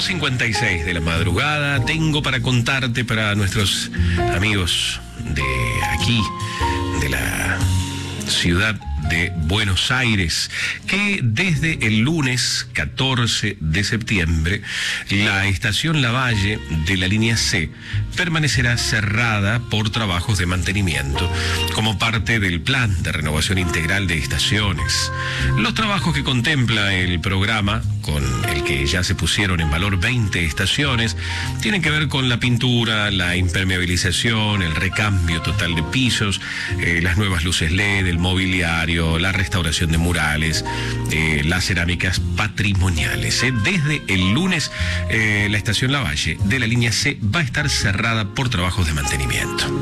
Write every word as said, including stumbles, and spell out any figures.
cincuenta y seis de la madrugada, tengo para contarte, para nuestros amigos de aquí, de la ciudad de Buenos Aires, que desde el lunes catorce de septiembre la estación Lavalle de la línea C permanecerá cerrada por trabajos de mantenimiento como parte del plan de renovación integral de estaciones. Los trabajos que contempla el programa, con el que ya se pusieron en valor veinte estaciones, tienen que ver con la pintura, la impermeabilización, el recambio total de pisos, eh, las nuevas luces L E D, el mobiliario, la restauración de murales, eh, las cerámicas patrimoniales. Eh. Desde el lunes, eh, la estación Lavalle de la línea C va a estar cerrada por trabajos de mantenimiento.